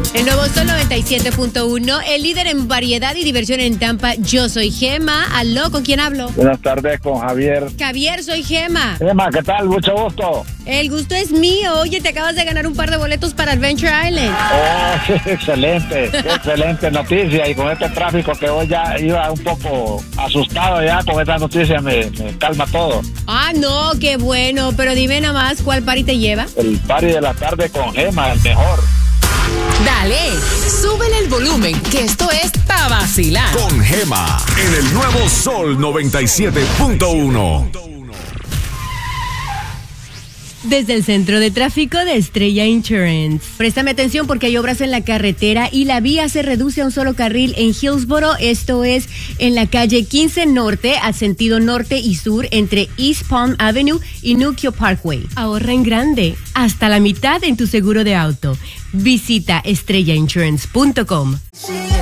El nuevo Sol 97.1, el líder en variedad y diversión en Tampa. Yo soy Gema. Aló, ¿con quién hablo? Buenas tardes, con Javier. Javier, soy Gema. Gema, ¿qué tal? Mucho gusto. El gusto es mío. Oye, te acabas de ganar un par de boletos para Adventure Island. Oh, excelente, excelente noticia. Y con este tráfico que hoy ya iba un poco asustado ya con esta noticia, me calma todo. Ah, no, qué bueno. Pero dime nada más, ¿cuál party te lleva? El party de la tarde con Gema, el mejor. Dale, súbele el volumen, que esto es Pa' Vacilar. Con Gema, en el nuevo Sol 97.1. Desde el Centro de Tráfico de Estrella Insurance. Préstame atención porque hay obras en la carretera y la vía se reduce a un solo carril en Hillsboro. Esto es en la calle 15 Norte, a sentido norte y sur, entre East Palm Avenue y Nuquio Parkway. Ahorra en grande, hasta la mitad en tu seguro de auto. Visita estrellainsurance.com.